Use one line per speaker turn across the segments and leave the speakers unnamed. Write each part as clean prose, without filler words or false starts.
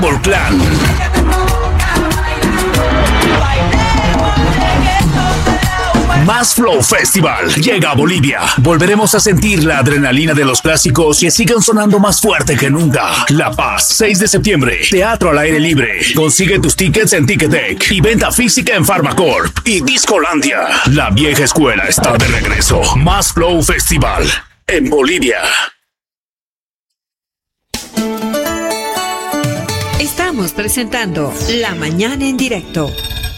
Folclán. Más Flow Festival llega a Bolivia. Volveremos a sentir la adrenalina de los clásicos que siguen sonando más fuerte que nunca. La Paz, 6 de septiembre. Teatro al aire libre. Consigue tus tickets en Ticketek y venta física en Pharmacorp y Discolandia. La vieja escuela está de regreso. Más Flow Festival en Bolivia.
Estamos presentando La Mañana en Directo.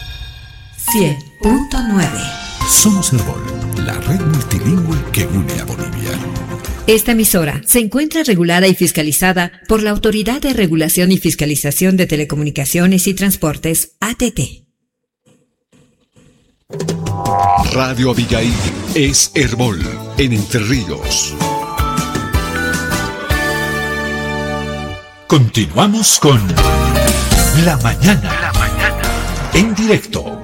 100.9.
Somos Herbol, la red multilingüe que une a Bolivia.
Esta emisora se encuentra regulada y fiscalizada por la Autoridad de Regulación y Fiscalización de Telecomunicaciones y Transportes, ATT.
Radio Abigail es Herbol, en Entre Ríos. Continuamos con La Mañana en directo.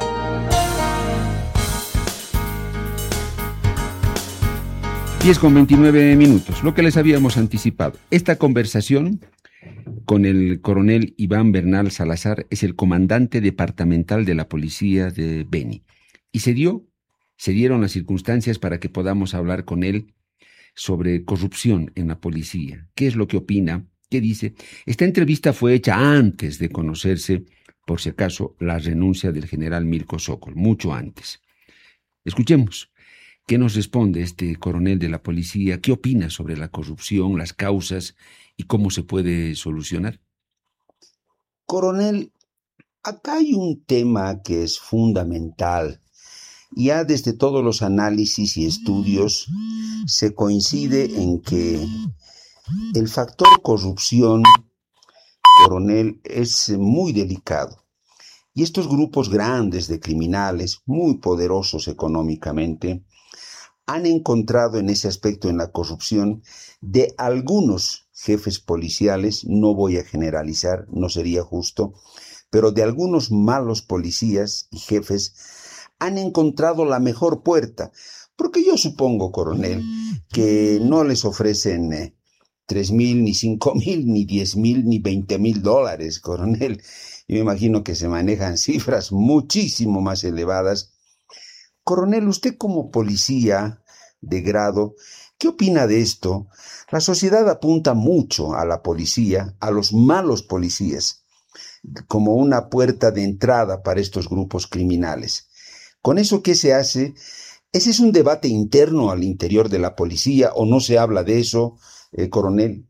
10:29. Lo que les habíamos anticipado. Esta conversación con el coronel Iván Bernal Salazar es el comandante departamental de la policía de Beni. Y se dieron las circunstancias para que podamos hablar con él sobre corrupción en la policía. ¿Qué es lo que opina? ¿Qué dice? Esta entrevista fue hecha antes de conocerse, por si acaso, la renuncia del general Milko Sokol, mucho antes. Escuchemos. ¿Qué nos responde este coronel de la policía? ¿Qué opina sobre la corrupción, las causas y cómo se puede solucionar?
Coronel, acá hay un tema que es fundamental. Ya desde todos los análisis y estudios se coincide en que el factor corrupción, coronel, es muy delicado. Y estos grupos grandes de criminales, muy poderosos económicamente, han encontrado en ese aspecto, en la corrupción de algunos jefes policiales, no voy a generalizar, no sería justo, pero de algunos malos policías y jefes han encontrado la mejor puerta, porque yo supongo, coronel, que no les ofrecen 3,000, ni 5,000, ni 10,000, ni 20,000 dólares, coronel. Yo me imagino que se manejan cifras muchísimo más elevadas. Coronel, usted como policía de grado, ¿qué opina de esto? La sociedad apunta mucho a la policía, a los malos policías, como una puerta de entrada para estos grupos criminales. ¿Con eso qué se hace? ¿Ese es un debate interno al interior de la policía o no se habla de eso, coronel?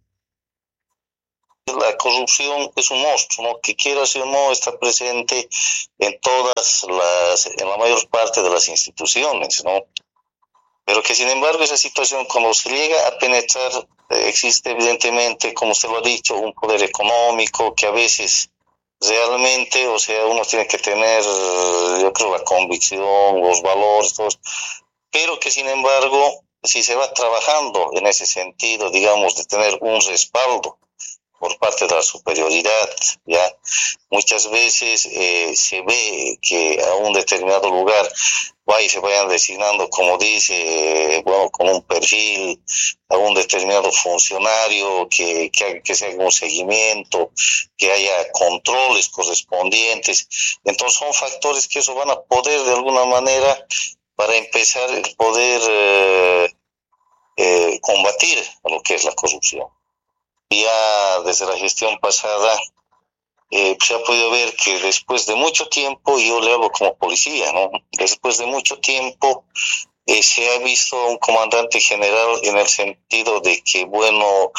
La corrupción es un monstruo, ¿no? Que quieras o no está presente en la mayor parte de las instituciones, ¿no? Pero que sin embargo esa situación cuando se llega a penetrar, existe evidentemente, como usted lo ha dicho, un poder económico que a veces realmente, o sea, uno tiene que tener, yo creo, la convicción, los valores, todo, pero que sin embargo, si se va trabajando en ese sentido, digamos, de tener un respaldo por parte de la superioridad, ya muchas veces se ve que a un determinado lugar se vayan designando, como dice, con un perfil a un determinado funcionario, que se haga un seguimiento, que haya controles correspondientes. Entonces son factores que eso van a poder de alguna manera para empezar a poder combatir a lo que es la corrupción. Ya desde la gestión pasada se ha podido ver que después de mucho tiempo, y yo le hablo como policía, ¿no? Después de mucho tiempo se ha visto un comandante general en el sentido de que, no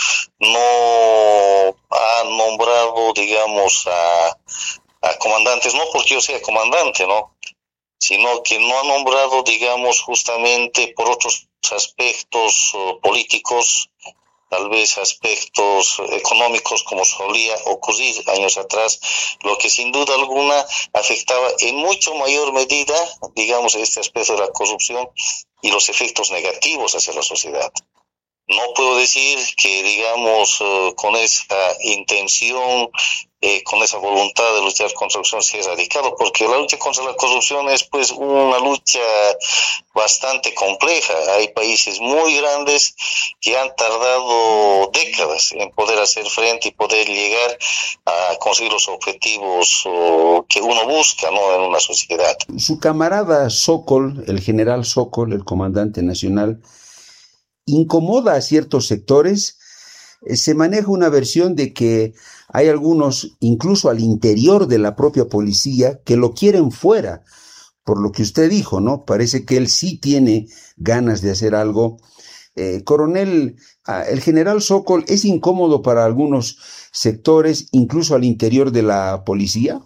ha nombrado, digamos, a comandantes, no porque yo sea comandante, ¿no? Sino que no ha nombrado, digamos, justamente por otros aspectos políticos, tal vez aspectos económicos como solía ocurrir años atrás, lo que sin duda alguna afectaba en mucho mayor medida, digamos, este aspecto de la corrupción y los efectos negativos hacia la sociedad. No puedo decir que, digamos, con esa intención, con esa voluntad de luchar contra la corrupción, sea erradicado, porque la lucha contra la corrupción es pues una lucha bastante compleja. Hay países muy grandes que han tardado décadas en poder hacer frente y poder llegar a conseguir los objetivos que uno busca, ¿no?, en una sociedad.
Su camarada Sokol, el general Sokol, el comandante nacional, incomoda a ciertos sectores. Se maneja una versión de que hay algunos, incluso al interior de la propia policía, que lo quieren fuera, por lo que usted dijo, ¿no? Parece que él sí tiene ganas de hacer algo. Coronel, el general Sokol es incómodo para algunos sectores, incluso al interior de la policía.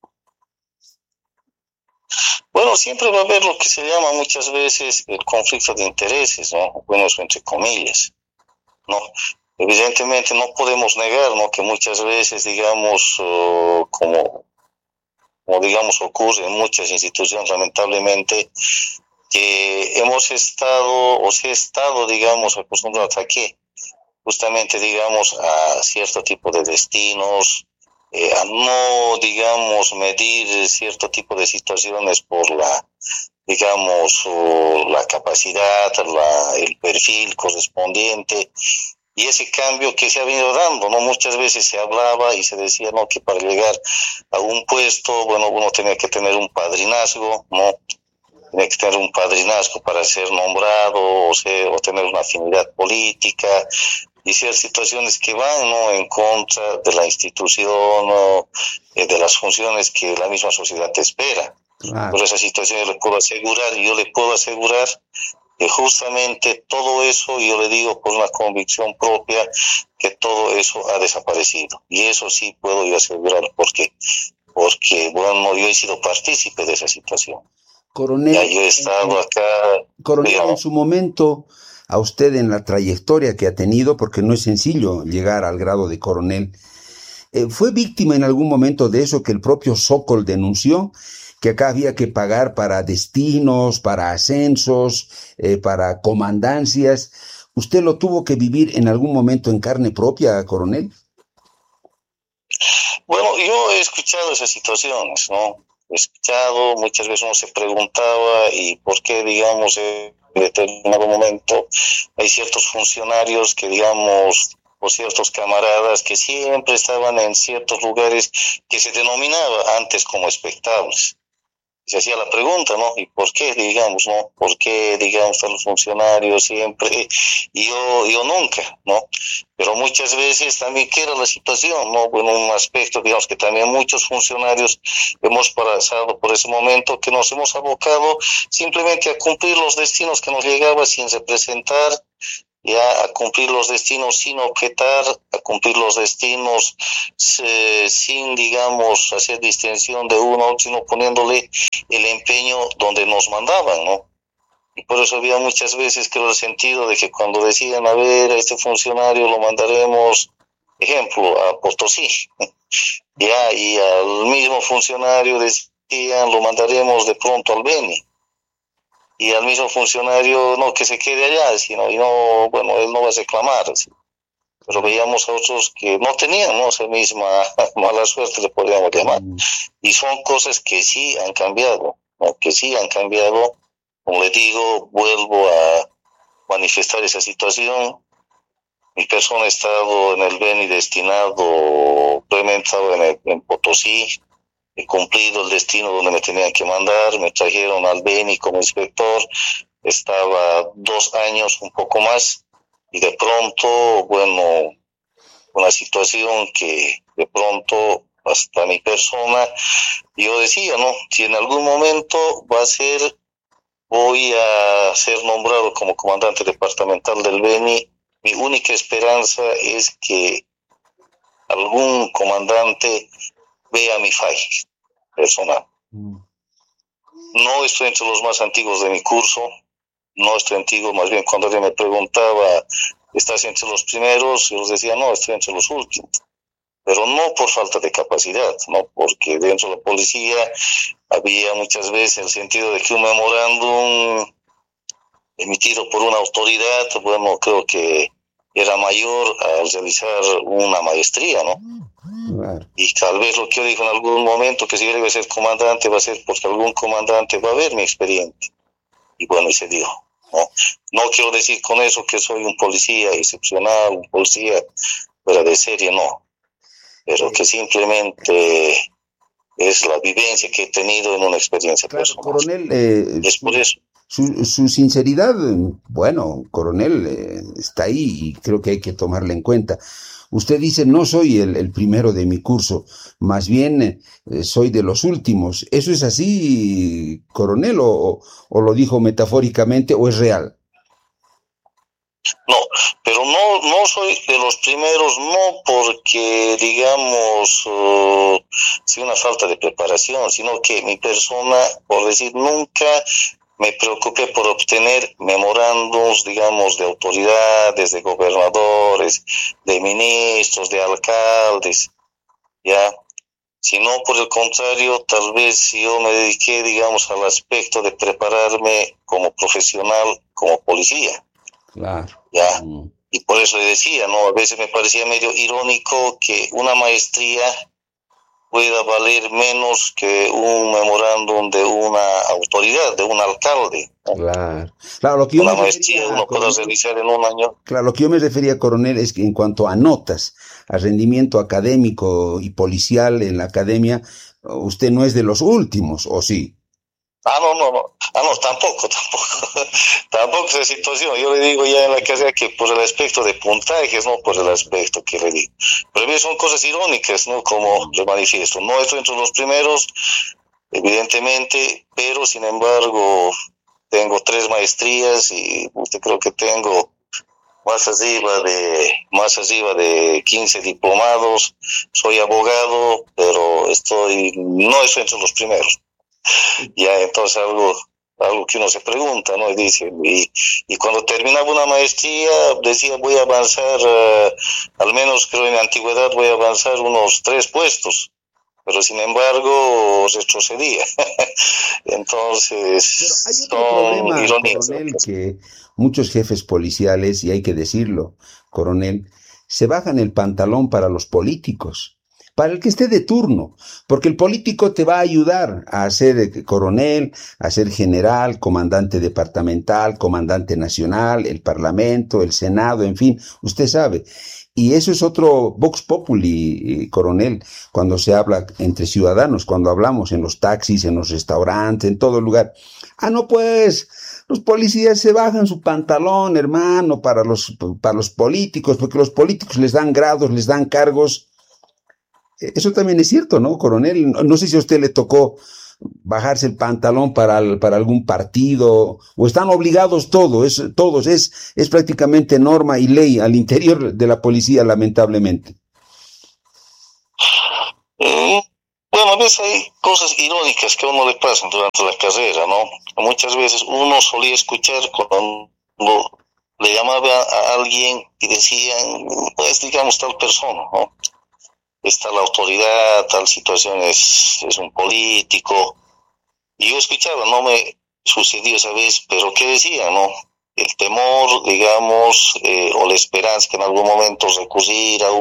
Bueno, siempre va a haber lo que se llama muchas veces el conflicto de intereses, ¿no? Bueno, eso entre comillas, ¿no? Evidentemente no podemos negar, ¿no?, que muchas veces, digamos, como digamos ocurre en muchas instituciones, lamentablemente, que hemos estado, o se ha estado, digamos, acostumbrados a que justamente, digamos, a cierto tipo de destinos, a no, digamos, medir cierto tipo de situaciones por la, digamos, la capacidad, el perfil correspondiente, y ese cambio que se ha venido dando, ¿no? Muchas veces se hablaba y se decía, ¿no?, que para llegar a un puesto, bueno, uno tenía que tener un padrinazgo, ¿no? Tenía que tener un padrinazgo para ser nombrado, o tener una afinidad política, y ciertas situaciones que van, ¿no?, en contra de la institución, o de las funciones que la misma sociedad te espera.
Claro.
Por esa situación yo le puedo asegurar que justamente todo eso, yo le digo por una convicción propia, que todo eso ha desaparecido. Y eso sí puedo yo asegurar, porque bueno, yo he sido partícipe de esa situación.
Coronel,
ya yo he estado acá.
Coronel,
digamos,
en su momento, a usted en la trayectoria que ha tenido, porque no es sencillo llegar al grado de coronel, ¿fue víctima en algún momento de eso que el propio Sokol denunció? Que acá había que pagar para destinos, para ascensos, para comandancias. ¿Usted lo tuvo que vivir en algún momento en carne propia, coronel?
Bueno, yo he escuchado esas situaciones, ¿no? He escuchado, muchas veces uno se preguntaba, ¿y por qué, digamos, en determinado momento hay ciertos funcionarios que, digamos, o ciertos camaradas que siempre estaban en ciertos lugares que se denominaba antes como espectables? Se hacía la pregunta, ¿no? ¿Y por qué, digamos, no? ¿Por qué, digamos, a los funcionarios siempre y yo nunca, ¿no? Pero muchas veces también, ¿qué era la situación, no? Bueno, un aspecto, digamos, que también muchos funcionarios hemos pasado por ese momento, que nos hemos abocado simplemente a cumplir los destinos que nos llegaban sin representar, ya a cumplir los destinos sin objetar, a cumplir los destinos sin, digamos, hacer distinción de uno a otro, sino poniéndole el empeño donde nos mandaban, ¿no? Y por eso había muchas veces, creo, el sentido de que cuando decían, a ver, a este funcionario lo mandaremos, ejemplo, a Potosí, ya, y al mismo funcionario decían, lo mandaremos de pronto al Beni. Y al mismo funcionario, no, que se quede allá, sino, y no, bueno, él no va a reclamar, ¿sí? Pero veíamos a otros que no tenían, ¿no?, esa misma mala suerte, le podríamos llamar. Y son cosas que sí han cambiado, ¿no?, que sí han cambiado. Como le digo, vuelvo a manifestar esa situación. Mi persona ha estado en el Beni destinado, he estado en Potosí. He cumplido el destino donde me tenían que mandar, me trajeron al Beni como inspector, estaba 2 años, un poco más, y de pronto, bueno, una situación que de pronto hasta mi persona, yo decía, ¿no?, si en algún momento voy a ser nombrado como comandante departamental del Beni, mi única esperanza es que algún comandante vea mi falla personal. No estoy entre los más antiguos de mi curso, no estoy antiguo, más bien cuando alguien me preguntaba, ¿estás entre los primeros? Yo les decía, no, estoy entre los últimos. Pero no por falta de capacidad, no, porque dentro de la policía había muchas veces el sentido de que un memorándum emitido por una autoridad, bueno, creo que era mayor al realizar una maestría, ¿no?
Claro.
Y tal vez lo que yo digo en algún momento, que si yo voy a ser comandante, va a ser porque algún comandante va a ver mi expediente. Y bueno, y se dio, ¿no? No quiero decir con eso que soy un policía excepcional, un policía fuera de serie, no. Pero que simplemente es la vivencia que he tenido en una experiencia
Claro,
personal.
coronel,
Es por eso.
su sinceridad, bueno, coronel, está ahí y creo que hay que tomarla en cuenta. Usted dice, no soy el primero de mi curso, más bien soy de los últimos. ¿Eso es así, coronel, o lo dijo metafóricamente o es real?
No, pero no soy de los primeros, no porque, digamos, sea una falta de preparación, sino que mi persona, por decir, nunca me preocupé por obtener memorándums, digamos, de autoridades, de gobernadores, de ministros, de alcaldes, ¿ya? Sino por el contrario, tal vez yo me dediqué, digamos, al aspecto de prepararme como profesional, como policía.
Claro.
¿Ya? Y por eso le decía, ¿no? A veces me parecía medio irónico que una maestría pueda valer menos que un memorándum de una autoridad, de un alcalde, ¿no?
Claro. Claro, lo que yo
una
me
maestría
refería,
uno puede realizar en un año.
Claro, lo que yo me refería, coronel, es que en cuanto a notas, a rendimiento académico y policial en la academia, usted no es de los últimos, ¿o sí?
No, tampoco. Tampoco esa situación. Yo le digo ya en la carrera que por el aspecto de puntajes, no por el aspecto que le digo. Pero bien, son cosas irónicas, ¿no? Como le manifiesto. No estoy entre los primeros, evidentemente, pero sin embargo tengo 3 maestrías y usted creo que tengo más arriba de 15 diplomados. Soy abogado, pero no estoy entre los primeros. Ya, entonces algo que uno se pregunta, ¿no? Y dice, y cuando terminaba una maestría, decía, voy a avanzar, al menos creo en mi antigüedad, voy a avanzar unos 3 puestos, pero sin embargo retrocedía. Entonces,
pero hay otro problema,
ironías,
coronel, que muchos jefes policiales, y hay que decirlo, coronel, se bajan el pantalón para los políticos. Para el que esté de turno, porque el político te va a ayudar a ser coronel, a ser general, comandante departamental, comandante nacional, el parlamento, el senado, en fin, usted sabe. Y eso es otro vox populi, coronel, cuando se habla entre ciudadanos, cuando hablamos en los taxis, en los restaurantes, en todo lugar. No pues, los policías se bajan su pantalón, hermano, para los políticos, porque los políticos les dan grados, les dan cargos. Eso también es cierto, ¿no, coronel? No sé si a usted le tocó bajarse el pantalón para algún partido, o están obligados todos, es prácticamente norma y ley al interior de la policía, lamentablemente.
Bueno, a veces hay cosas irónicas que a uno le pasan durante la carrera, ¿no? Muchas veces uno solía escuchar cuando le llamaba a alguien y decían, pues digamos tal persona, ¿no? Está la autoridad, tal situación es un político. Y yo escuchaba, no me sucedió esa vez, pero ¿qué decía, no? El temor, digamos, o la esperanza que en algún momento recurrir a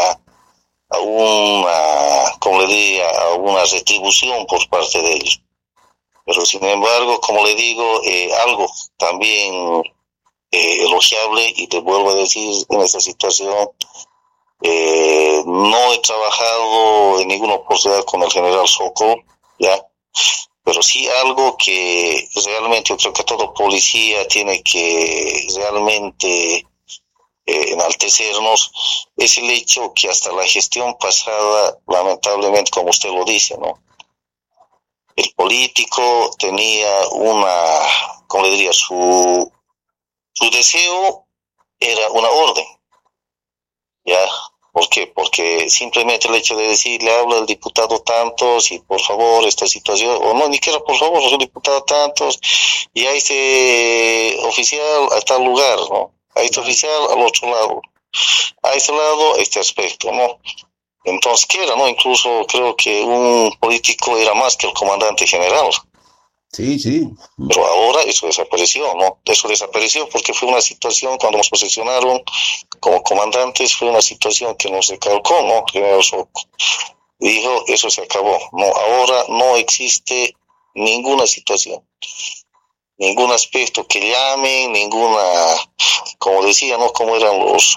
como le diría, a una retribución por parte de ellos. Pero sin embargo, como le digo, algo también elogiable, y te vuelvo a decir, en esta situación, no he trabajado en ninguna oportunidad con el general Sokol, ya, pero sí algo que realmente yo creo que todo policía tiene que realmente enaltecernos, es el hecho que hasta la gestión pasada, lamentablemente, como usted lo dice, ¿no? El político tenía como le diría, su deseo era una orden, ¿ya? ¿Por qué? Porque simplemente el hecho de decirle, habla el diputado tantos y por favor esta situación, o no, ni siquiera por favor, el diputado tantos, y a este oficial a tal lugar, ¿no? A este oficial al otro lado, a este lado este aspecto, ¿no? Entonces, ¿qué era, no? Incluso creo que un político era más que el comandante general.
Sí, sí.
Pero ahora eso desapareció, ¿no? Eso desapareció porque fue una situación, cuando nos posicionaron como comandantes, fue una situación que nos recalcó, ¿no? General Soco dijo, eso se acabó, ¿no? Ahora no existe ninguna situación, ningún aspecto que llame, ninguna, como decía, ¿no? Como eran los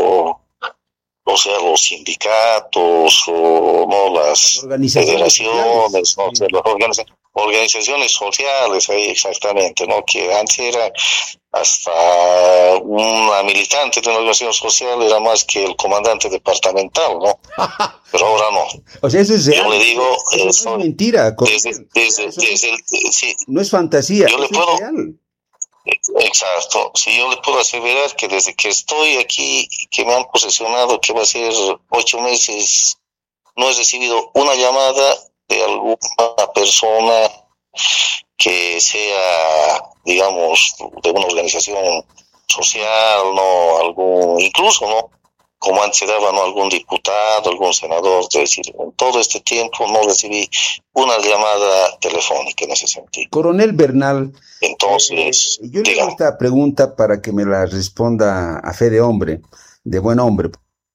sindicatos, o no las federaciones, ¿no? O sea, las organizaciones sociales, ahí exactamente, ¿no? Que antes era hasta una militante de una organización social era más que el comandante departamental, ¿no? Pero ahora no.
O sea, eso es real.
Yo le digo,
eso no es mentira.
Sí,
no es fantasía,
yo le
eso
puedo,
es real.
Exacto, sí, yo le puedo aseverar que desde que estoy aquí, que me han posesionado, que va a ser 8 meses, no he recibido una llamada de alguna persona que sea, digamos, de una organización social, no, incluso, ¿no? Como antes se daba, ¿no? Algún diputado, algún senador, es decir, en todo este tiempo no recibí una llamada telefónica en ese sentido.
Coronel Bernal,
entonces,
yo le hago esta pregunta para que me la responda a fe de hombre, de buen hombre.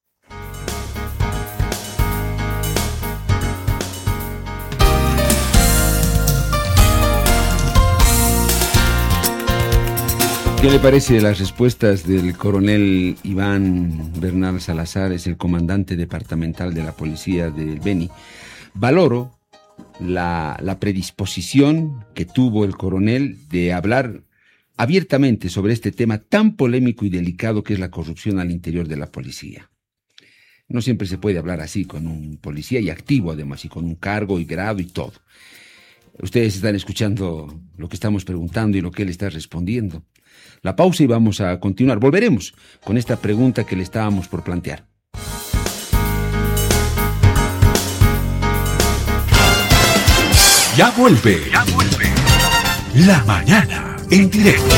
¿Qué le parece las respuestas del coronel Iván Bernal Salazar, es el comandante departamental de la policía del Beni? Valoro la predisposición que tuvo el coronel de hablar abiertamente sobre este tema tan polémico y delicado que es la corrupción al interior de la policía. No siempre se puede hablar así con un policía, y activo además, y con un cargo y grado y todo. Ustedes están escuchando lo que estamos preguntando y lo que él está respondiendo. La pausa y vamos a continuar. Volveremos con esta pregunta que le estábamos por plantear.
Ya vuelve. La mañana en directo.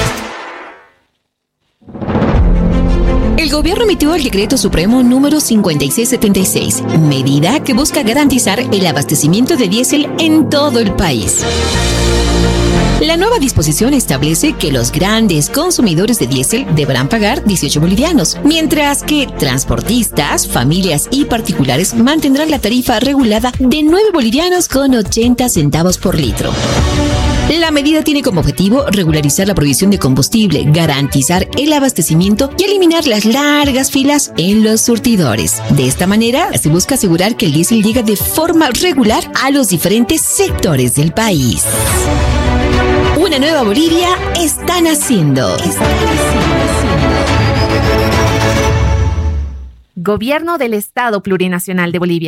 El gobierno emitió el decreto supremo número 5676, medida que busca garantizar el abastecimiento de diésel en todo el país. La nueva disposición establece que los grandes consumidores de diésel deberán pagar 18 bolivianos, mientras que transportistas, familias y particulares mantendrán la tarifa regulada de 9 bolivianos con 80 centavos por litro. La medida tiene como objetivo regularizar la provisión de combustible, garantizar el abastecimiento y eliminar las largas filas en los surtidores. De esta manera, se busca asegurar que el diésel llega de forma regular a los diferentes sectores del país. Una nueva Bolivia está naciendo.
Gobierno del Estado Plurinacional de Bolivia.